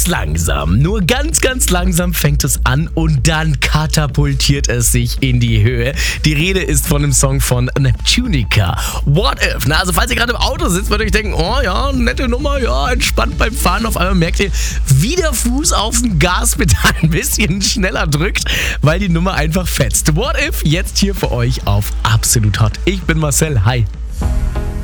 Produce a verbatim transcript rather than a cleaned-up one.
ganz langsam, nur ganz, ganz langsam fängt es an und dann katapultiert es sich in die Höhe. Die Rede ist von dem Song von Neptunica. What If? Na, also falls ihr gerade im Auto sitzt, würdet ihr denken, oh ja, nette Nummer, ja, entspannt beim Fahren. Auf einmal merkt ihr, wie der Fuß auf dem Gaspedal ein bisschen schneller drückt, weil die Nummer einfach fetzt. What If? Jetzt hier für euch auf Absolut Hot. Ich bin Marcel, hi.